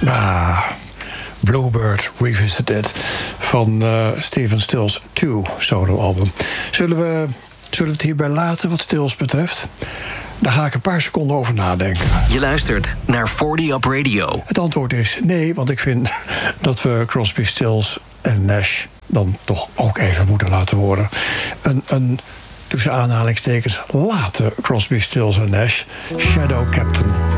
Bluebird Revisited van Stephen Stills 2 soloalbum. Zullen we het hierbij laten wat Stills betreft? Daar ga ik een paar seconden over nadenken. Je luistert naar 40 Up Radio. Het antwoord is nee, want ik vind dat we Crosby, Stills en Nash dan toch ook even moeten laten horen. Een tussen aanhalingstekens late Crosby, Stills en Nash, Shadow Captain.